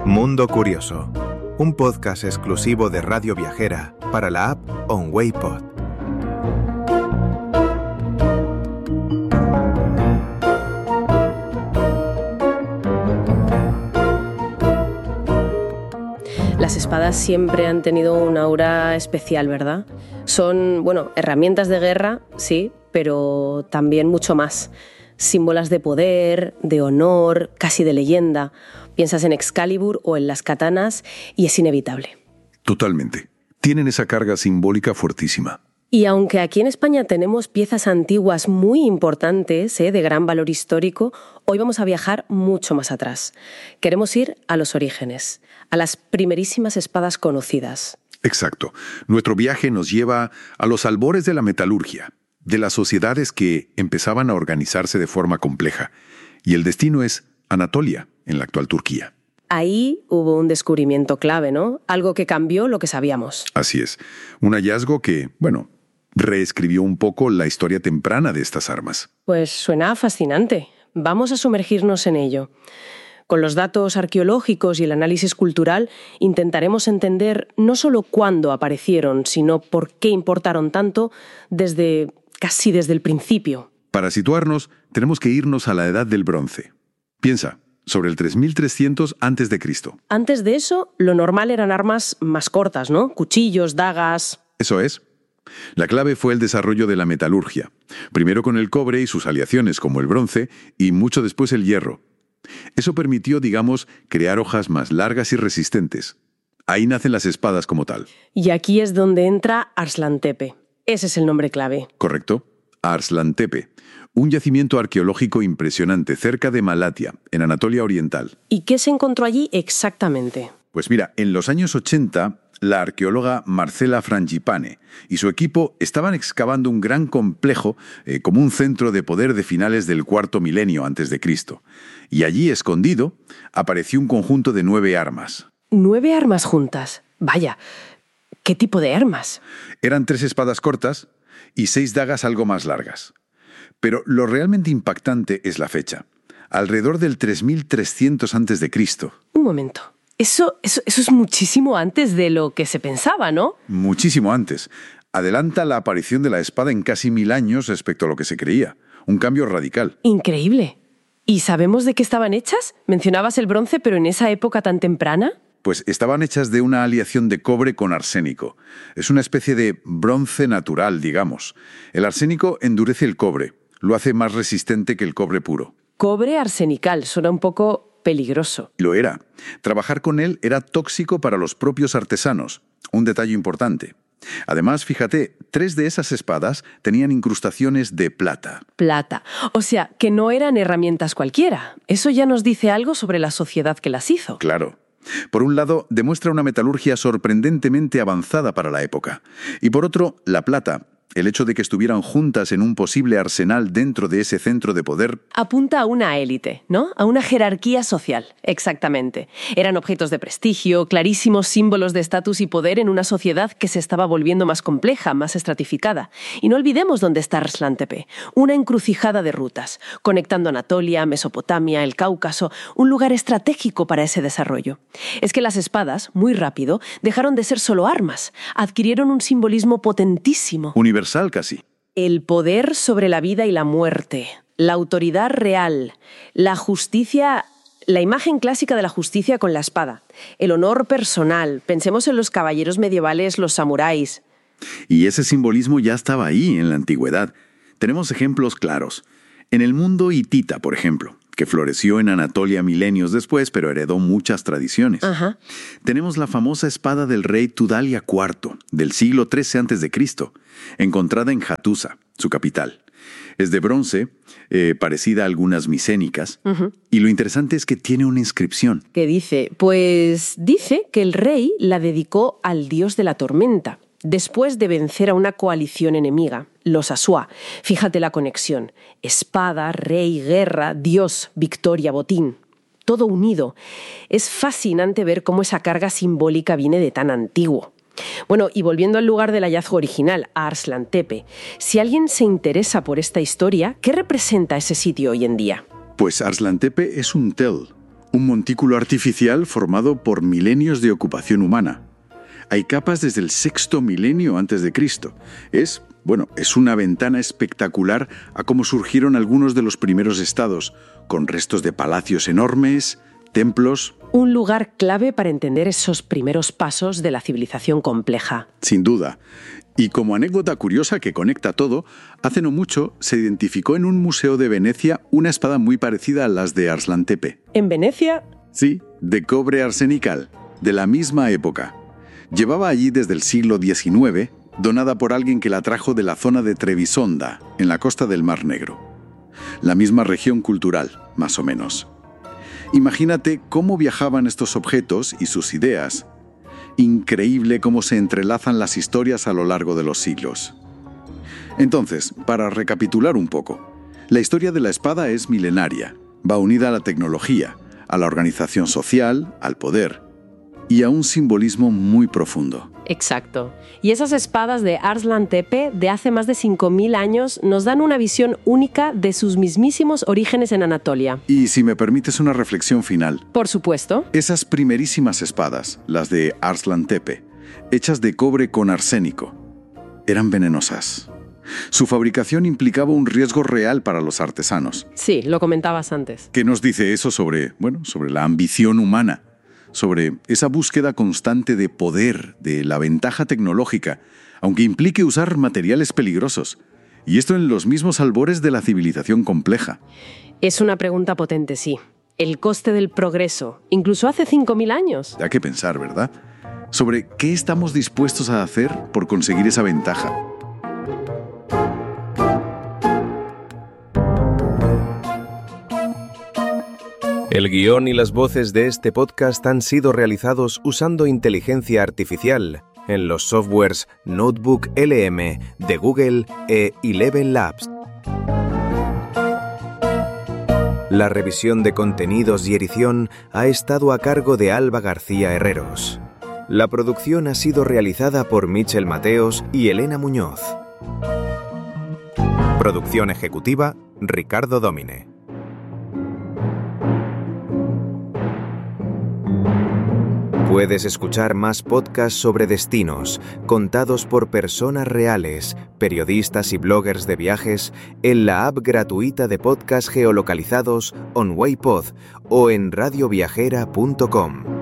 Mundo Curioso, un podcast exclusivo de Radio Viajera para la app OnWayPod. Las espadas siempre han tenido un aura especial, ¿verdad? Son, herramientas de guerra, sí, pero también mucho más. Símbolos de poder, de honor, casi de leyenda. Piensas en Excalibur o en las katanas y es inevitable. Totalmente. Tienen esa carga simbólica fuertísima. Y aunque aquí en España tenemos piezas antiguas muy importantes, de gran valor histórico, hoy vamos a viajar mucho más atrás. Queremos ir a los orígenes, a las primerísimas espadas conocidas. Exacto. Nuestro viaje nos lleva a los albores de la metalurgia, de las sociedades que empezaban a organizarse de forma compleja. Y el destino es Anatolia, en la actual Turquía. Ahí hubo un descubrimiento clave, ¿no? Algo que cambió lo que sabíamos. Así es. Un hallazgo que, reescribió un poco la historia temprana de estas armas. Pues suena fascinante. Vamos a sumergirnos en ello. Con los datos arqueológicos y el análisis cultural intentaremos entender no solo cuándo aparecieron, sino por qué importaron tanto casi desde el principio. Para situarnos, tenemos que irnos a la Edad del Bronce. Piensa, sobre el 3300 a.C. Antes de eso, lo normal eran armas más cortas, ¿no? Cuchillos, dagas... Eso es. La clave fue el desarrollo de la metalurgia, primero con el cobre y sus aleaciones como el bronce, y mucho después el hierro. Eso permitió, crear hojas más largas y resistentes. Ahí nacen las espadas como tal. Y aquí es donde entra Arslan Tepe. Ese es el nombre clave. Correcto. Arslan Tepe, un yacimiento arqueológico impresionante cerca de Malatia, en Anatolia Oriental. ¿Y qué se encontró allí exactamente? Pues mira, en los años 80... la arqueóloga Marcela Frangipane y su equipo estaban excavando un gran complejo como un centro de poder de finales del cuarto milenio antes de Cristo. Y allí, escondido, apareció un conjunto de 9 armas. 9 armas juntas. Vaya, ¿qué tipo de armas? Eran 3 espadas cortas y 6 dagas algo más largas. Pero lo realmente impactante es la fecha. Alrededor del 3300 antes de Cristo. Un momento. Eso es muchísimo antes de lo que se pensaba, ¿no? Muchísimo antes. Adelanta la aparición de la espada en casi 1000 años respecto a lo que se creía. Un cambio radical. Increíble. ¿Y sabemos de qué estaban hechas? Mencionabas el bronce, pero en esa época tan temprana. Pues estaban hechas de una aleación de cobre con arsénico. Es una especie de bronce natural, digamos. El arsénico endurece el cobre. Lo hace más resistente que el cobre puro. Cobre arsenical. Suena un poco... peligroso. Lo era. Trabajar con él era tóxico para los propios artesanos. Un detalle importante. Además, fíjate, 3 de esas espadas tenían incrustaciones de plata. Plata. O sea, que no eran herramientas cualquiera. Eso ya nos dice algo sobre la sociedad que las hizo. Claro. Por un lado, demuestra una metalurgia sorprendentemente avanzada para la época. Y por otro, la plata. El hecho de que estuvieran juntas en un posible arsenal dentro de ese centro de poder... apunta a una élite, ¿no? A una jerarquía social, exactamente. Eran objetos de prestigio, clarísimos símbolos de estatus y poder en una sociedad que se estaba volviendo más compleja, más estratificada. Y no olvidemos dónde está Arslan Tepe, una encrucijada de rutas, conectando Anatolia, Mesopotamia, el Cáucaso, un lugar estratégico para ese desarrollo. Es que las espadas, muy rápido, dejaron de ser solo armas, adquirieron un simbolismo potentísimo. Universal casi. El poder sobre la vida y la muerte, la autoridad real, la justicia, la imagen clásica de la justicia con la espada, el honor personal. Pensemos en los caballeros medievales, los samuráis. Y ese simbolismo ya estaba ahí en la antigüedad. Tenemos ejemplos claros. En el mundo hitita, por ejemplo, que floreció en Anatolia milenios después, pero heredó muchas tradiciones. Ajá. Tenemos la famosa espada del rey Tudalia IV, del siglo XIII a.C., encontrada en Hattusa, su capital. Es de bronce, parecida a algunas micénicas, y lo interesante es que tiene una inscripción. ¿Qué dice? Pues dice que el rey la dedicó al dios de la tormenta, después de vencer a una coalición enemiga, los Asua. Fíjate la conexión. Espada, rey, guerra, dios, victoria, botín. Todo unido. Es fascinante ver cómo esa carga simbólica viene de tan antiguo. Bueno, y volviendo al lugar del hallazgo original, a Arslan Tepe, si alguien se interesa por esta historia, ¿qué representa ese sitio hoy en día? Pues Arslan Tepe es un tell, Un montículo artificial formado por milenios de ocupación humana. Hay capas desde el sexto milenio antes de Cristo. Es una ventana espectacular a cómo surgieron algunos de los primeros estados, con restos de palacios enormes, templos. Un lugar clave para entender esos primeros pasos de la civilización compleja. Sin duda. Y como anécdota curiosa que conecta todo, hace no mucho se identificó en un museo de Venecia una espada muy parecida a las de Arslan Tepe. ¿En Venecia? Sí, de cobre arsenical, de la misma época. Llevaba allí desde el siglo XIX, donada por alguien que la trajo de la zona de Trebisonda, en la costa del Mar Negro. La misma región cultural, más o menos. Imagínate cómo viajaban estos objetos y sus ideas. Increíble cómo se entrelazan las historias a lo largo de los siglos. Entonces, para recapitular un poco, la historia de la espada es milenaria, va unida a la tecnología, a la organización social, al poder y a un simbolismo muy profundo. Exacto. Y esas espadas de Arslan Tepe de hace más de 5.000 años nos dan una visión única de sus mismísimos orígenes en Anatolia. Y si me permites una reflexión final. Por supuesto. Esas primerísimas espadas, las de Arslan Tepe, hechas de cobre con arsénico, eran venenosas. Su fabricación implicaba un riesgo real para los artesanos. Sí, lo comentabas antes. ¿Qué nos dice eso sobre la ambición humana? Sobre esa búsqueda constante de poder, de la ventaja tecnológica, aunque implique usar materiales peligrosos. Y esto en los mismos albores de la civilización compleja. Es una pregunta potente, sí. El coste del progreso, incluso hace 5.000 años. Da que pensar, ¿verdad? Sobre qué estamos dispuestos a hacer por conseguir esa ventaja. El guión y las voces de este podcast han sido realizados usando inteligencia artificial en los softwares Notebook LM de Google e Eleven Labs. La revisión de contenidos y edición ha estado a cargo de Alba García Herreros. La producción ha sido realizada por Michel Mateos y Elena Muñoz. Producción ejecutiva, Ricardo Domine. Puedes escuchar más podcasts sobre destinos, contados por personas reales, periodistas y bloggers de viajes, en la app gratuita de podcasts geolocalizados OnWayPod o en radioviajera.com.